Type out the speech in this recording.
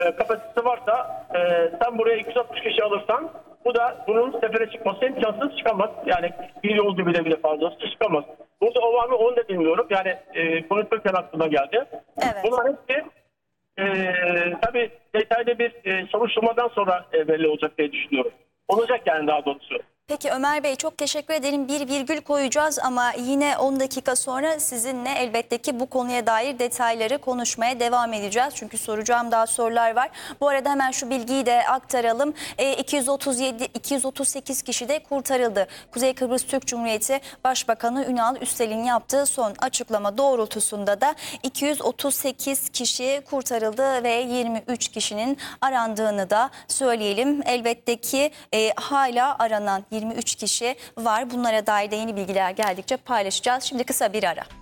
kapasitesi varsa sen buraya 260 kişi alırsan bunun sefere çıkması imkansız, çıkamaz. Yani bir yolcu bile fazlası çıkamaz. Burada o var mı onu da bilmiyorum. Yani konuşurken aklıma geldi. Evet. Bunlar hepsi tabii detaylı bir soruşturmadan sonra belli olacak diye düşünüyorum. Olacak yani daha doğrusu. Peki Ömer Bey, çok teşekkür ederim. Bir virgül koyacağız ama yine 10 dakika sonra sizinle elbette ki bu konuya dair detayları konuşmaya devam edeceğiz. Çünkü soracağım daha sorular var. Bu arada hemen şu bilgiyi de aktaralım. 238 kişi de kurtarıldı. Kuzey Kıbrıs Türk Cumhuriyeti Başbakanı Ünal Üstel'in yaptığı son açıklama doğrultusunda da 238 kişi kurtarıldı ve 23 kişinin arandığını da söyleyelim. Elbette ki hala aranan 23 kişi var. Bunlara dair de yeni bilgiler geldikçe paylaşacağız. Şimdi kısa bir ara.